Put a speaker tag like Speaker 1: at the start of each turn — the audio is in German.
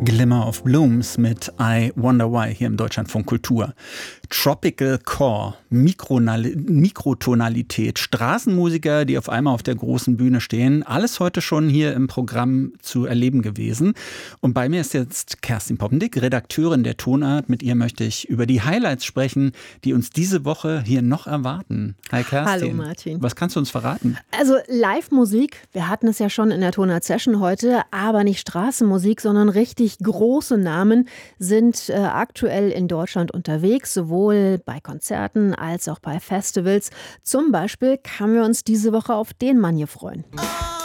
Speaker 1: Glimmer of Blooms mit I Wonder Why hier im Deutschlandfunk Kultur. Tropical Core, Mikrotonalität, Straßenmusiker, die auf einmal auf der großen Bühne stehen. Alles heute schon hier im Programm zu erleben gewesen. Und bei mir ist jetzt Kerstin Poppendick, Redakteurin der Tonart. Mit ihr möchte ich über die Highlights sprechen, die uns diese Woche hier noch erwarten. Hi Kerstin.
Speaker 2: Hallo Martin.
Speaker 1: Was kannst du uns verraten?
Speaker 2: Also Live-Musik, wir hatten es ja schon in der Tonart-Session heute, aber nicht Straßenmusik, sondern richtig große Namen sind aktuell in Deutschland unterwegs, sowohl bei Konzerten als auch bei Festivals. Zum Beispiel können wir uns diese Woche auf den Mann hier freuen.